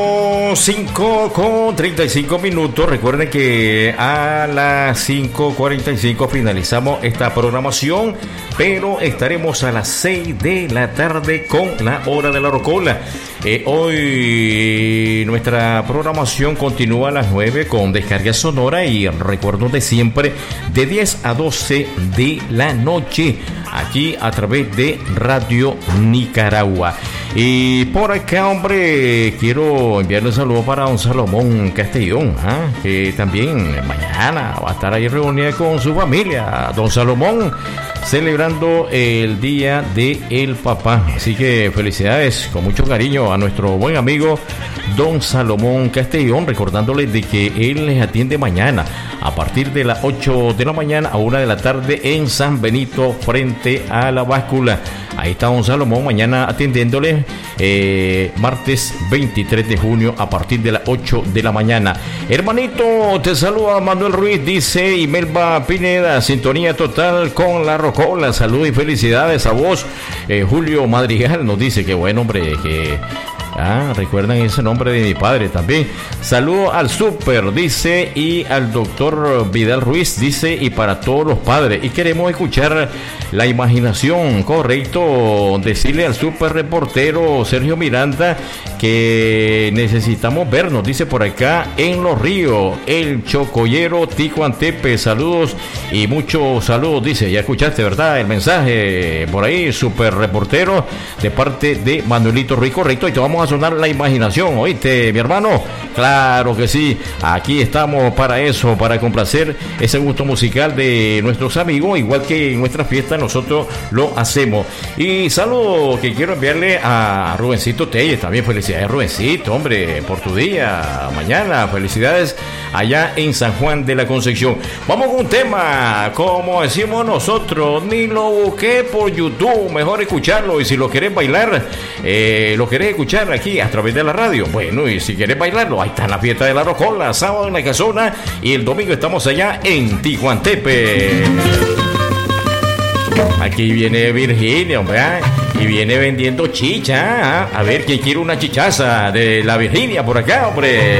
5:35. Recuerden que a las 5:45 finalizamos esta programación, pero estaremos a las 6 de la tarde con la hora de la rocola. Hoy nuestra programación continúa a las 9 con descarga sonora y recuerdos de siempre de 10 a 12 de la noche aquí a través de Radio Nicaragua. Y por acá, hombre, quiero enviarle un saludo para don Salomón Castellón, que también mañana va a estar ahí reunida con su familia. Don Salomón celebrando el Día del Papá. Así que felicidades con mucho cariño a nuestro buen amigo don Salomón Castellón, recordándoles de que él les atiende mañana a partir de las 8 de la mañana a 1 de la tarde en San Benito frente a la báscula. Ahí está don Salomón mañana atendiéndole, martes 23 de junio a partir de las 8 de la mañana. Hermanito, te saluda Manuel Ruiz, dice Imelva Pineda, sintonía total con la rocola. Salud y felicidades a vos. Julio Madrigal nos dice que bueno, hombre, que... recuerdan ese nombre de mi padre también. Saludo al Super, dice, y al doctor Vidal Ruiz, dice, y para todos los padres. Y queremos escuchar la imaginación, correcto. Decirle al super reportero Sergio Miranda que necesitamos vernos, dice por acá, en Los Ríos, el Chocoyero Ticuantepe. Saludos y muchos saludos, dice. Ya escuchaste, ¿verdad? El mensaje por ahí, super reportero, de parte de Manuelito Ruiz, correcto. Y te vamos a sonar la imaginación, ¿oíste, mi hermano? Claro que sí, aquí estamos para eso, para complacer ese gusto musical de nuestros amigos, igual que en nuestra fiesta nosotros lo hacemos. Y saludo que quiero enviarle a Rubencito Telles, también felicidades Rubencito, hombre, por tu día, mañana, felicidades allá en San Juan de la Concepción. Vamos con un tema, como decimos nosotros, ni lo busqué por YouTube, mejor escucharlo, y si lo querés bailar, lo querés escuchar aquí a través de la radio, bueno, y si querés bailarlo, ahí está en la fiesta de la rocola, sábado en la casona, y el domingo estamos allá en Ticuantepe. Aquí viene Virginia, hombre, y viene vendiendo chicha, a ver quién quiere una chichaza de la Virginia por acá, hombre.